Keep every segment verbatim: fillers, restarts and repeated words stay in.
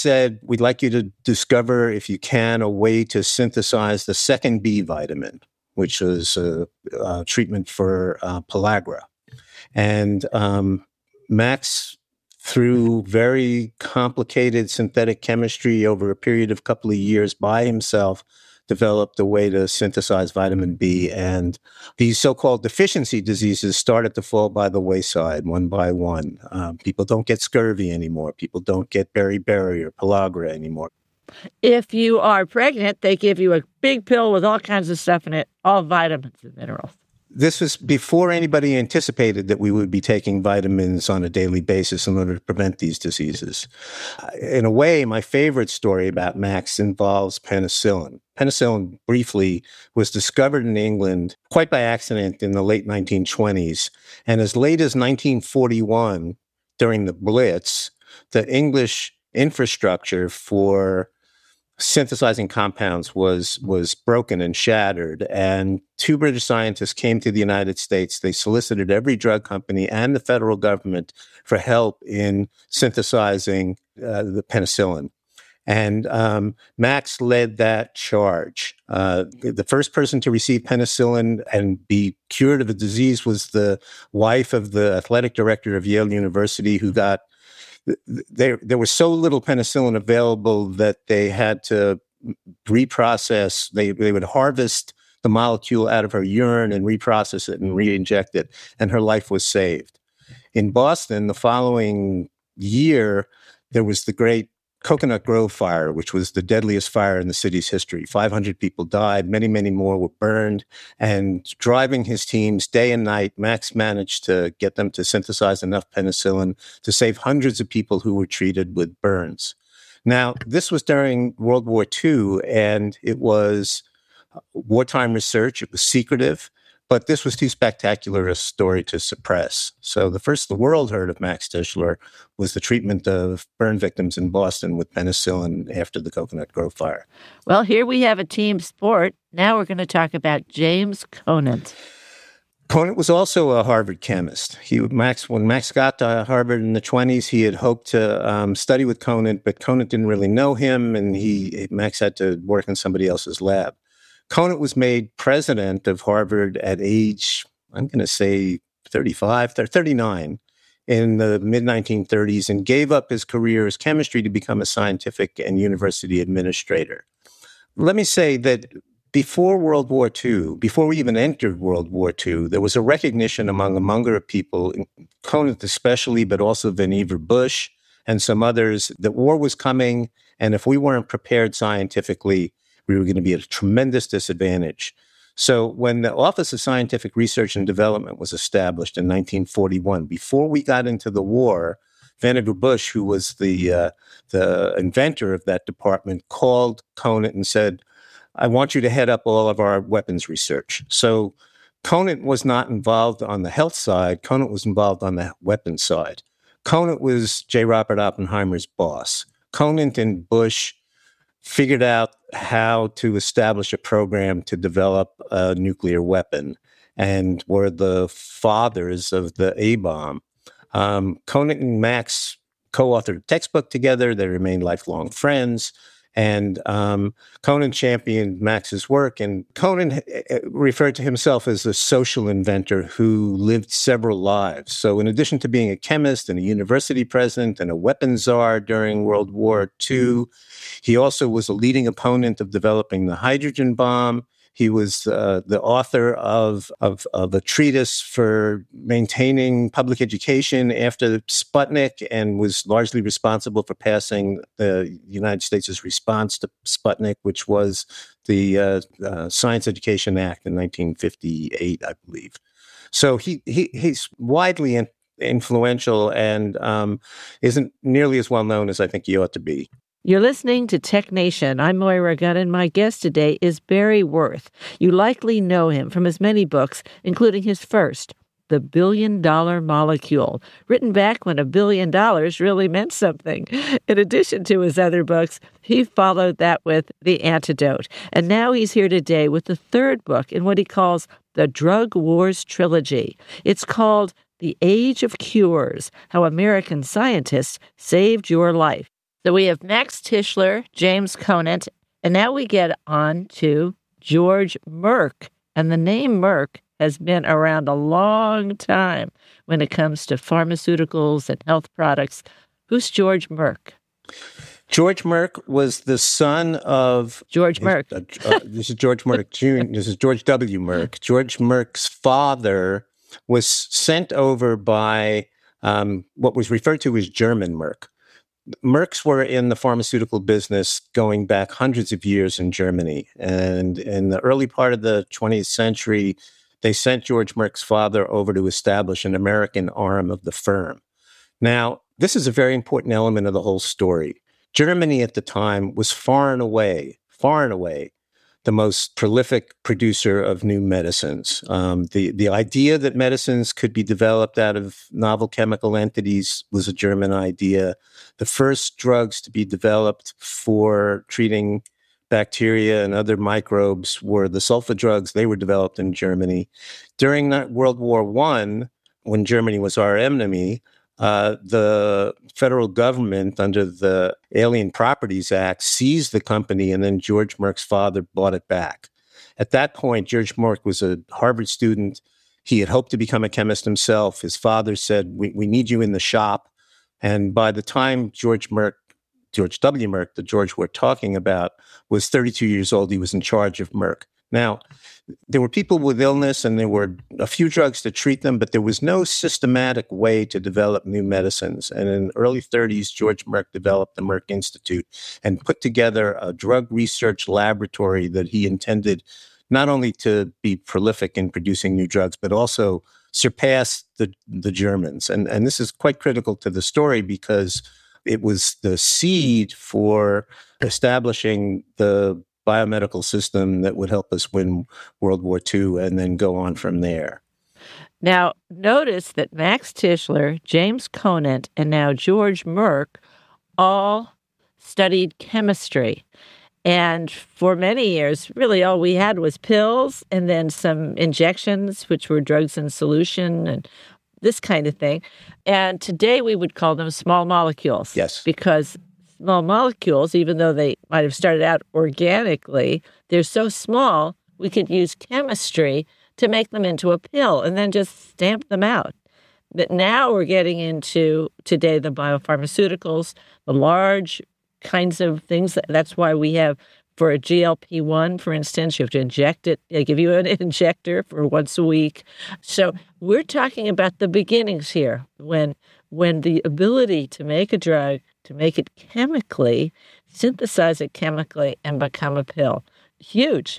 said, we'd like you to discover, if you can, a way to synthesize the second B vitamin, which is a, a treatment for uh, pellagra. And um, Max, through very complicated synthetic chemistry over a period of a couple of years by himself, developed a way to synthesize vitamin B. And these so-called deficiency diseases started to fall by the wayside one by one. Um, people don't get scurvy anymore. People don't get beriberi or pellagra anymore. If you are pregnant, they give you a big pill with all kinds of stuff in it, all vitamins and minerals. This was before anybody anticipated that we would be taking vitamins on a daily basis in order to prevent these diseases. In a way, my favorite story about Max involves penicillin. Penicillin, briefly, was discovered in England quite by accident in the late nineteen twenties. And as late as nineteen forty-one, during the Blitz, the English infrastructure for synthesizing compounds was was broken and shattered. And two British scientists came to the United States. They solicited every drug company and the federal government for help in synthesizing uh, the penicillin. And um, Max led that charge. Uh, the first person to receive penicillin and be cured of a disease was the wife of the athletic director of Yale University, who got There, there was so little penicillin available that they had to reprocess. They, they would harvest the molecule out of her urine and reprocess it and re-inject it, and her life was saved. In Boston, the following year, there was the great Coconut Grove fire, which was the deadliest fire in the city's history. five hundred people died. Many, many more were burned. And driving his teams day and night, Max managed to get them to synthesize enough penicillin to save hundreds of people who were treated with burns. Now, this was during World War Two, and it was wartime research. It was secretive. But this was too spectacular a story to suppress. So the first the world heard of Max Tishler was the treatment of burn victims in Boston with penicillin after the Coconut Grove fire. Well, here we have a team sport. Now we're going to talk about James Conant. Conant was also a Harvard chemist. He Max when Max got to Harvard in the twenties, he had hoped to um, study with Conant, but Conant didn't really know him, and he Max had to work in somebody else's lab. Conant was made president of Harvard at age, I'm going to say thirty-five, thirty-nine, in the mid nineteen thirties, and gave up his career as chemistry to become a scientific and university administrator. Let me say that before World War Two, before we even entered World War Two, there was a recognition among a number of people, Conant especially, but also Vannevar Bush and some others, that war was coming, and if we weren't prepared scientifically, we were going to be at a tremendous disadvantage. So when the Office of Scientific Research and Development was established in nineteen forty-one, before we got into the war, Vannevar Bush, who was the uh, the inventor of that department, called Conant and said, I want you to head up all of our weapons research. So Conant was not involved on the health side. Conant was involved on the weapons side. Conant was J. Robert Oppenheimer's boss. Conant and Bush figured out how to establish a program to develop a nuclear weapon and were the fathers of the A-bomb. Um, Conant and Max co-authored a textbook together. They remained lifelong friends. And um, Conant championed Max's work. And Conant referred to himself as a social inventor who lived several lives. So in addition to being a chemist and a university president and a weapons czar during World War Two, he also was a leading opponent of developing the hydrogen bomb. He was uh, the author of, of, of a treatise for maintaining public education after Sputnik and was largely responsible for passing the United States' response to Sputnik, which was the uh, uh, Science Education Act in nineteen fifty-eight, I believe. So he, he he's widely in, influential and um, isn't nearly as well known as I think he ought to be. You're listening to Tech Nation. I'm Moira Gunn, and my guest today is Barry Worth. You likely know him from his many books, including his first, The Billion Dollar Molecule, written back when a billion dollars really meant something. In addition to his other books, he followed that with The Antidote. And now he's here today with the third book in what he calls the Drug Wars Trilogy. It's called The Age of Cures, How American Scientists Saved Your Life. So we have Max Tischler, James Conant, and now we get on to George Merck. And the name Merck has been around a long time when it comes to pharmaceuticals and health products. Who's George Merck? George Merck was the son of George his, Merck. Uh, uh, this is George Merck Junior This is George W. Merck. George Merck's father was sent over by um, what was referred to as German Merck. Mercks were in the pharmaceutical business going back hundreds of years in Germany. And in the early part of the twentieth century, they sent George Merck's father over to establish an American arm of the firm. Now, this is a very important element of the whole story. Germany at the time was far and away, far and away, the most prolific producer of new medicines. Um, the, the idea that medicines could be developed out of novel chemical entities was a German idea. The first drugs to be developed for treating bacteria and other microbes were the sulfa drugs. They were developed in Germany. During World War One, when Germany was our enemy, Uh, the federal government, under the Alien Properties Act, seized the company, and then George Merck's father bought it back. At that point, George Merck was a Harvard student. He had hoped to become a chemist himself. His father said, we, we need you in the shop. And by the time George Merck, George W. Merck, the George we're talking about, was thirty-two years old, he was in charge of Merck. Now, there were people with illness and there were a few drugs to treat them, but there was no systematic way to develop new medicines. And in the early thirties, George Merck developed the Merck Institute and put together a drug research laboratory that he intended not only to be prolific in producing new drugs, but also surpass the, the Germans. And, and this is quite critical to the story because it was the seed for establishing the biomedical system that would help us win World War Two and then go on from there. Now, notice that Max Tischler, James Conant, and now George Merck all studied chemistry. And for many years, really all we had was pills and then some injections, which were drugs in solution and this kind of thing. And today we would call them small molecules. Yes. Because small molecules, even though they might have started out organically, they're so small, we could use chemistry to make them into a pill and then just stamp them out. But now we're getting into, today, the biopharmaceuticals, the large kinds of things. That's why we have, for a G L P one, for instance, you have to inject it. They give you an injector for once a week. So we're talking about the beginnings here, when when the ability to make a drug, to make it chemically, synthesize it chemically, and become a pill. Huge,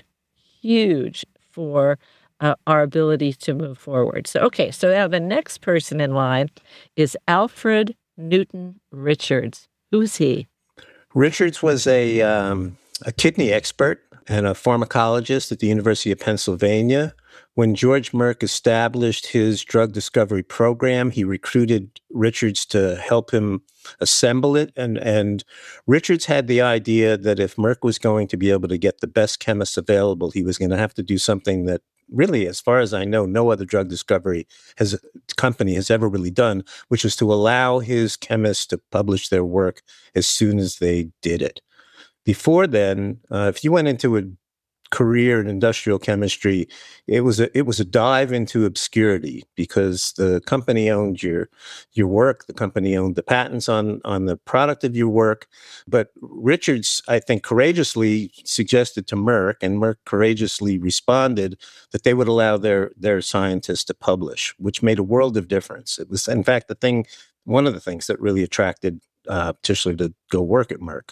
huge for uh, our ability to move forward. So, okay, so now the next person in line is Alfred Newton Richards. Who is he? Richards was a, um, a kidney expert and a pharmacologist at the University of Pennsylvania. When George Merck established his drug discovery program, he recruited Richards to help him assemble it. And, and Richards had the idea that if Merck was going to be able to get the best chemists available, he was going to have to do something that really, as far as I know, no other drug discovery has company has ever really done, which was to allow his chemists to publish their work as soon as they did it. Before then, uh, if you went into a career in industrial chemistry, it was a it was a dive into obscurity because the company owned your your work, the company owned the patents on on the product of your work. But Richards, I think, courageously suggested to Merck, and Merck courageously responded that they would allow their their scientists to publish, which made a world of difference. It was, in fact, the thing, one of the things that really attracted uh, Tischler to go work at Merck.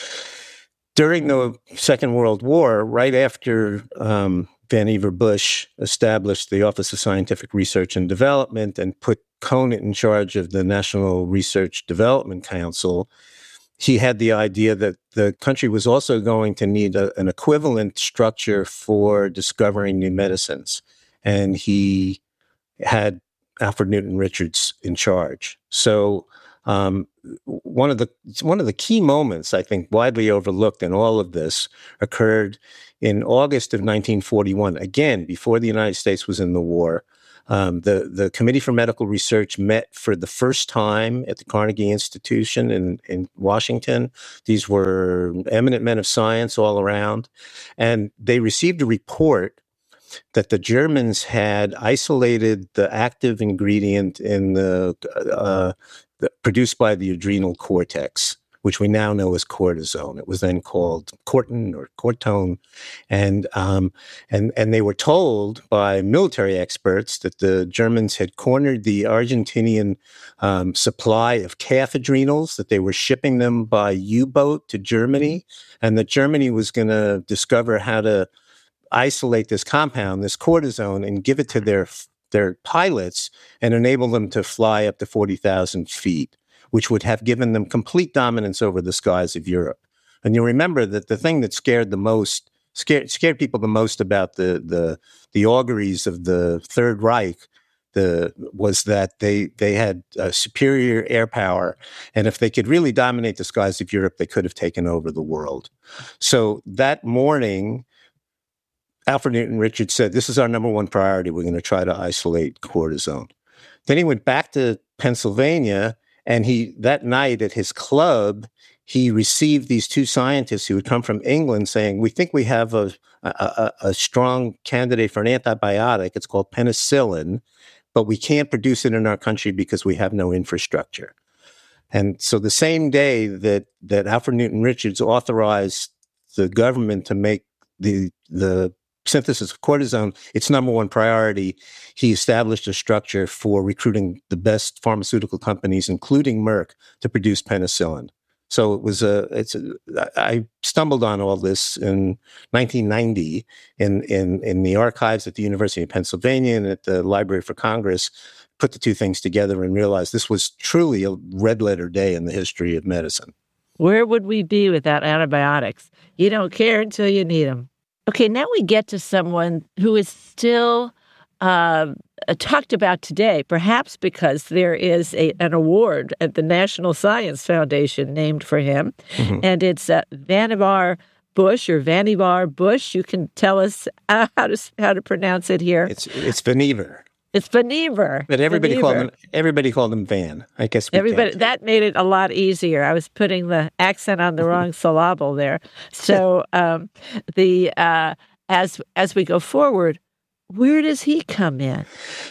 During the Second World War, right after um, Vannevar Bush established the Office of Scientific Research and Development and put Conant in charge of the National Research Development Council, he had the idea that the country was also going to need a, an equivalent structure for discovering new medicines. And he had Alfred Newton Richards in charge. So Um, one of the one of the key moments, I think, widely overlooked in all of this occurred in August of nineteen forty-one, again, before the United States was in the war. Um, the, the Committee for Medical Research met for the first time at the Carnegie Institution in, in Washington. These were eminent men of science all around. And they received a report that the Germans had isolated the active ingredient in the, uh, the produced by the adrenal cortex, which we now know as cortisone. It was then called Cortin or Cortone, and um, and and they were told by military experts that the Germans had cornered the Argentinian um, supply of calf adrenals, that they were shipping them by U-boat to Germany, and that Germany was going to discover how to isolate this compound, this cortisone, and give it to their their pilots and enable them to fly up to forty thousand feet, which would have given them complete dominance over the skies of Europe. And you'll remember that the thing that scared the most, scared scared people the most about the the the auguries of the Third Reich, the was that they they had uh, superior air power, and if they could really dominate the skies of Europe, they could have taken over the world. So that morning, Alfred Newton Richards said, "This is our number one priority. We're going to try to isolate cortisone." Then he went back to Pennsylvania, and he that night at his club, he received these two scientists who had come from England saying, "We think we have a, a, a strong candidate for an antibiotic. It's called penicillin, but we can't produce it in our country because we have no infrastructure." And so the same day that, that Alfred Newton Richards authorized the government to make the the synthesis of cortisone its number one priority, he established a structure for recruiting the best pharmaceutical companies, including Merck, to produce penicillin. So it was a, it's a, I stumbled on all this in nineteen ninety in, in, in the archives at the University of Pennsylvania and at the Library for Congress, put the two things together and realized this was truly a red letter day in the history of medicine. Where would we be without antibiotics? You don't care until you need them. Okay, now we get to someone who is still uh, talked about today, perhaps because there is a, an award at the National Science Foundation named for him, mm-hmm. and it's uh, Vannevar Bush or Vannevar Bush. You can tell us uh, how to how to pronounce it here. It's it's Vannevar. It's Vannevar. But everybody Vannevar. called him everybody called him Van. I guess we everybody can. That made it a lot easier. I was putting the accent on the wrong syllable there. So um, the uh, as as we go forward, where does he come in?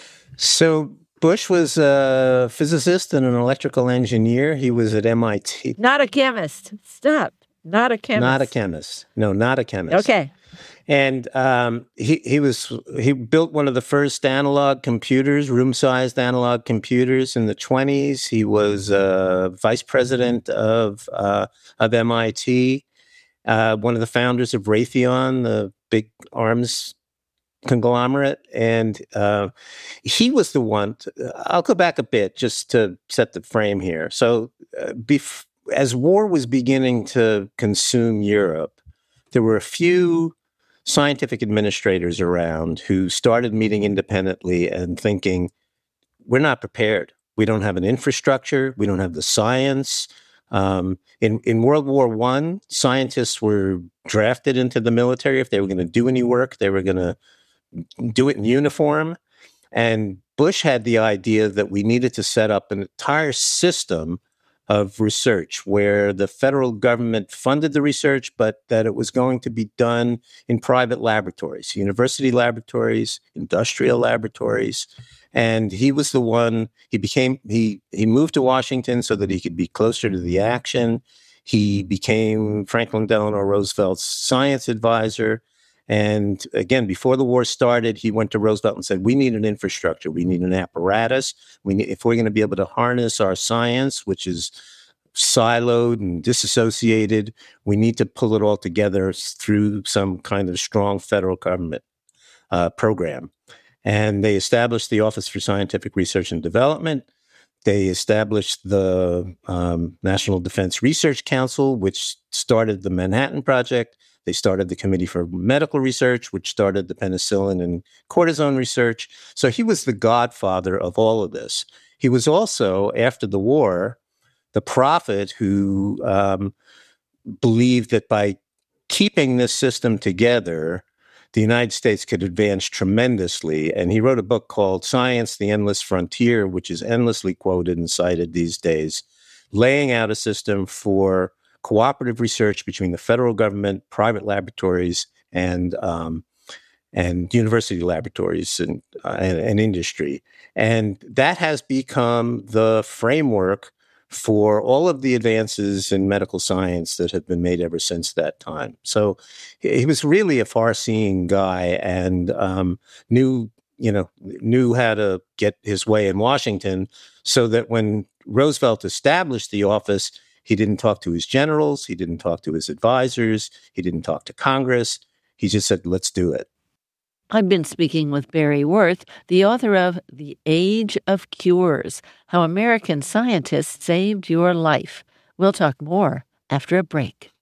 So Bush was a physicist and an electrical engineer. He was at M I T. Not a chemist. Stop. Not a chemist. Not a chemist. No, not a chemist. Okay. And um, he he was he built one of the first analog computers, room-sized analog computers in the twenties. He was uh, vice president of uh, of M I T, uh, one of the founders of Raytheon, the big arms conglomerate, and uh, he was the one. To, I'll go back a bit just to set the frame here. So, uh, bef- as war was beginning to consume Europe, there were a few scientific administrators around who started meeting independently and thinking, we're not prepared. We don't have an infrastructure. We don't have the science. Um, in, in World War One, scientists were drafted into the military. If they were going to do any work, they were going to do it in uniform. And Bush had the idea that we needed to set up an entire system of research where the federal government funded the research, but that it was going to be done in private laboratories, university laboratories, industrial laboratories. And he was the one, he became, he, he moved to Washington so that he could be closer to the action. He became Franklin Delano Roosevelt's science advisor. And again, before the war started, he went to Roosevelt and said, we need an infrastructure. We need an apparatus. We need, if we're going to be able to harness our science, which is siloed and disassociated, we need to pull it all together through some kind of strong federal government uh, program. And they established the Office for Scientific Research and Development. They established the um, National Defense Research Council, which started the Manhattan Project. They started the Committee for Medical Research, which started the penicillin and cortisone research. So he was the godfather of all of this. He was also, after the war, the prophet who um, believed that by keeping this system together, the United States could advance tremendously. And he wrote a book called Science, the Endless Frontier, which is endlessly quoted and cited these days, laying out a system for cooperative research between the federal government, private laboratories, and um, and university laboratories and, uh, and, and industry. And that has become the framework for all of the advances in medical science that have been made ever since that time. So he was really a far-seeing guy and um, knew, you know, knew how to get his way in Washington, so that when Roosevelt established the office, he didn't talk to his generals, he didn't talk to his advisors, he didn't talk to Congress. He just said, let's do it. I've been speaking with Barry Worth, the author of The Age of Cures, How American Scientists Saved Your Life. We'll talk more after a break.